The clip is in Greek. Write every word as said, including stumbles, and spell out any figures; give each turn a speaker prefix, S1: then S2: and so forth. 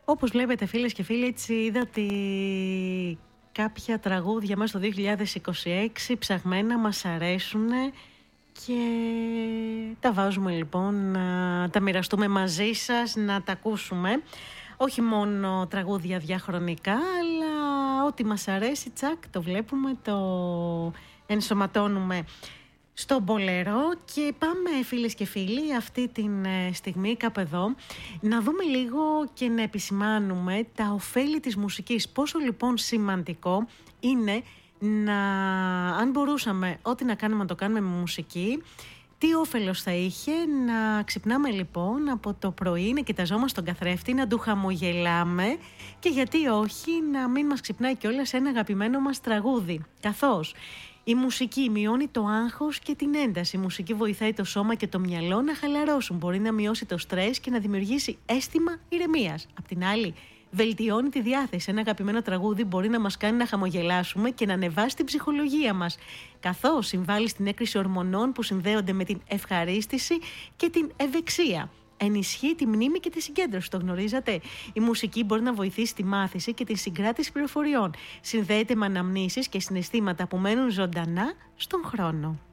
S1: Όπως βλέπετε φίλες και φίλοι, έτσι είδα ότι κάποια τραγούδια μας το δύο χιλιάδες είκοσι έξι ψαγμένα μας αρέσουν και τα βάζουμε λοιπόν να τα μοιραστούμε μαζί σας, να τα ακούσουμε. Όχι μόνο τραγούδια διαχρονικά, αλλά ό,τι μας αρέσει, τσακ, το βλέπουμε, το ενσωματώνουμε στο μπολερό. Και πάμε φίλες και φίλοι αυτή τη στιγμή κάπου εδώ να δούμε λίγο και να επισημάνουμε τα ωφέλη της μουσικής. Πόσο λοιπόν σημαντικό είναι να, αν μπορούσαμε ό,τι να κάνουμε να το κάνουμε με μουσική, τι όφελος θα είχε να ξυπνάμε λοιπόν από το πρωί, να κοιταζόμαστε τον καθρέφτη, να του χαμογελάμε και γιατί όχι να μην μας ξυπνάει κιόλας ένα αγαπημένο μας τραγούδι. Καθώς η μουσική μειώνει το άγχος και την ένταση. Η μουσική βοηθάει το σώμα και το μυαλό να χαλαρώσουν. Μπορεί να μειώσει το στρες και να δημιουργήσει αίσθημα ηρεμίας. Απ' την άλλη, βελτιώνει τη διάθεση. Ένα αγαπημένο τραγούδι μπορεί να μας κάνει να χαμογελάσουμε και να ανεβάσει την ψυχολογία μας, καθώς συμβάλλει στην έκρηση ορμονών που συνδέονται με την ευχαρίστηση και την ευεξία. Ενισχύει τη μνήμη και τη συγκέντρωση. Το γνωρίζατε? Η μουσική μπορεί να βοηθήσει τη μάθηση και τη συγκράτηση πληροφοριών. Συνδέεται με αναμνήσεις και συναισθήματα που μένουν ζωντανά στον χρόνο.